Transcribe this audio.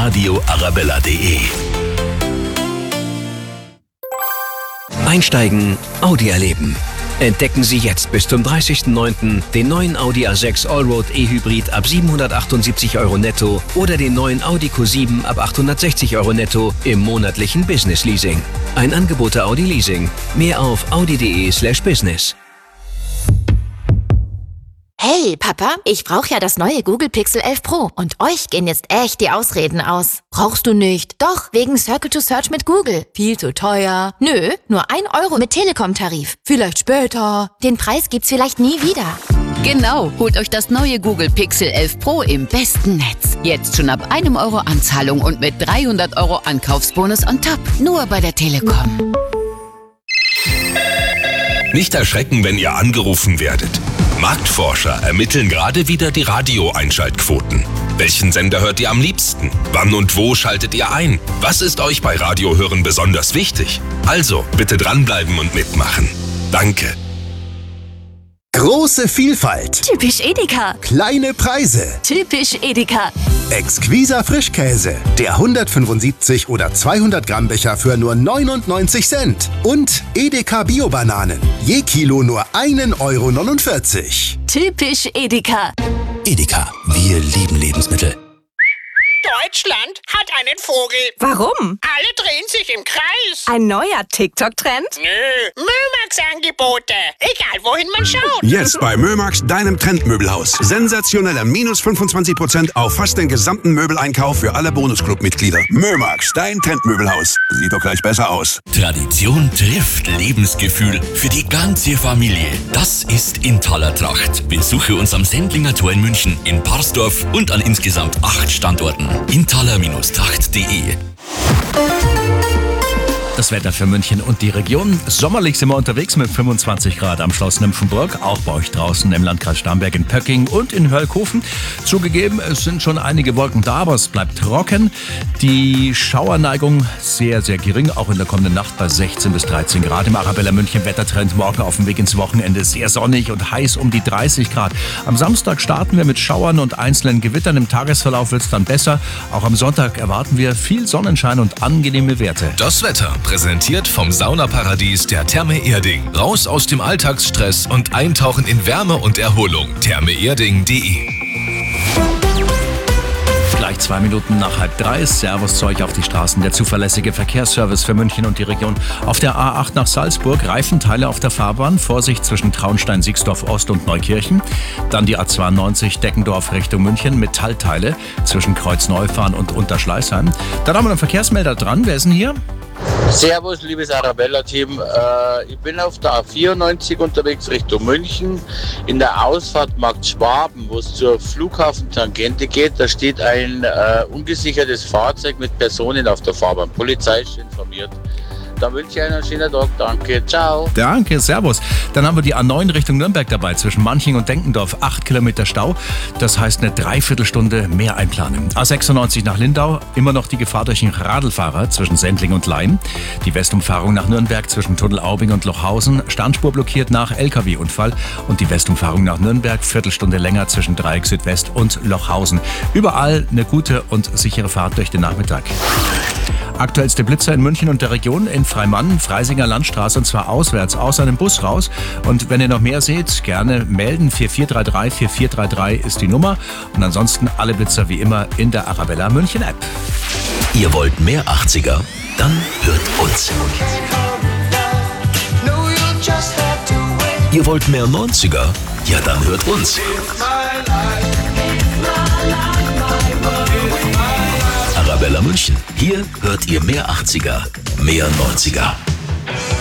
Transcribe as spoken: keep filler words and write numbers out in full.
radio arabella punkt de. Einsteigen, Audi erleben. Entdecken Sie jetzt bis zum dreißigsten neunten den neuen Audi A sechs Allroad E-Hybrid ab siebenhundertachtundsiebzig Euro netto oder den neuen Audi Q sieben ab achthundertsechzig Euro netto im monatlichen Business Leasing. Ein Angebot der Audi Leasing. Mehr auf audi punkt de slash business. Hey, Papa, ich brauche ja das neue Google Pixel elf Pro und euch gehen jetzt echt die Ausreden aus. Brauchst du nicht? Doch, wegen Circle to Search mit Google. Viel zu teuer. Nö, nur ein Euro mit Telekom-Tarif. Vielleicht später. Den Preis gibt's vielleicht nie wieder. Genau, holt euch das neue Google Pixel elf Pro im besten Netz. Jetzt schon ab einem Euro Anzahlung und mit dreihundert Euro Ankaufsbonus on top. Nur bei der Telekom. Nicht erschrecken, wenn ihr angerufen werdet. Marktforscher ermitteln gerade wieder die Radio-Einschaltquoten. Welchen Sender hört ihr am liebsten? Wann und wo schaltet ihr ein? Was ist euch bei Radiohören besonders wichtig? Also, bitte dranbleiben und mitmachen. Danke. Große Vielfalt. Typisch Edeka. Kleine Preise. Typisch Edeka. Exquiser Frischkäse. Der hundertfünfundsiebzig oder zweihundert Gramm Becher für nur neunundneunzig Cent. Und Edeka Bio-Bananen. Je Kilo nur ein Euro neunundvierzig. Typisch Edeka. Edeka, wir lieben Lebensmittel. Deutschland hat einen Vogel. Warum? Alle drehen sich im Kreis. Ein neuer TikTok-Trend? Nö, Mömax-Angebote. Egal, wohin man schaut. Jetzt bei Mömax, deinem Trendmöbelhaus. Sensationelle minus fünfundzwanzig Prozent auf fast den gesamten Möbeleinkauf für alle Bonusclub-Mitglieder. Mömax, dein Trendmöbelhaus. Sieht doch gleich besser aus. Tradition trifft Lebensgefühl für die ganze Familie. Das ist Intaler Tracht. Besuche uns am Sendlinger Tor in München, in Parsdorf und an insgesamt acht Standorten. intaler Tracht punkt de. Das Wetter für München und die Region. Sommerlich sind wir unterwegs mit fünfundzwanzig Grad am Schloss Nymphenburg, auch bei euch draußen im Landkreis Starnberg, in Pöcking und in Höllkofen. Zugegeben, es sind schon einige Wolken da, aber es bleibt trocken. Die Schauerneigung sehr, sehr gering, auch in der kommenden Nacht bei sechzehn bis dreizehn Grad. Im Arabella München Wettertrend morgen auf dem Weg ins Wochenende sehr sonnig und heiß um die dreißig Grad. Am Samstag starten wir mit Schauern und einzelnen Gewittern. Im Tagesverlauf wird es dann besser. Auch am Sonntag erwarten wir viel Sonnenschein und angenehme Werte. Das Wetter präsentiert vom Saunaparadies der Therme Erding. Raus aus dem Alltagsstress und eintauchen in Wärme und Erholung. therme erding punkt de. Gleich zwei Minuten nach halb drei ist Servus Zeug auf die Straßen. Der zuverlässige Verkehrsservice für München und die Region. Auf der A acht nach Salzburg, Reifenteile auf der Fahrbahn. Vorsicht zwischen Traunstein, Sixdorf Ost und Neukirchen. Dann die A zweiundneunzig Deckendorf Richtung München. Metallteile zwischen Kreuzneufahren und Unterschleißheim. Dann haben wir einen Verkehrsmelder dran. Wer ist denn hier? Servus, liebes Arabella-Team. Äh, ich bin auf der A vierundneunzig unterwegs Richtung München. In der Ausfahrt Markt Schwaben, wo es zur Flughafentangente geht, da steht ein äh, ungesichertes Fahrzeug mit Personen auf der Fahrbahn. Polizei ist informiert. Da wünsche ich einen schönen Tag. Danke. Ciao. Danke, servus. Dann haben wir die A neun Richtung Nürnberg dabei, zwischen Manching und Denkendorf. Acht Kilometer Stau. Das heißt eine Dreiviertelstunde mehr einplanen. A sechsundneunzig nach Lindau. Immer noch die Gefahr durch einen Radlfahrer zwischen Sendling und Laim. Die Westumfahrung nach Nürnberg zwischen Tunnel-Aubing und Lochhausen. Standspur blockiert nach L K W-Unfall. Und die Westumfahrung nach Nürnberg. Viertelstunde länger zwischen Dreieck Südwest und Lochhausen. Überall eine gute und sichere Fahrt durch den Nachmittag. Aktuellste Blitzer in München und der Region, in Freimann, Freisinger Landstraße, und zwar auswärts, aus einem Bus raus. Und wenn ihr noch mehr seht, gerne melden. vier vier drei drei vier vier drei drei ist die Nummer. Und ansonsten alle Blitzer wie immer in der Arabella München App. Ihr wollt mehr achtziger? Dann hört uns. Ihr wollt mehr neunziger? Ja, dann hört uns. Arabella München. Hier hört ihr mehr achtziger, mehr neunziger.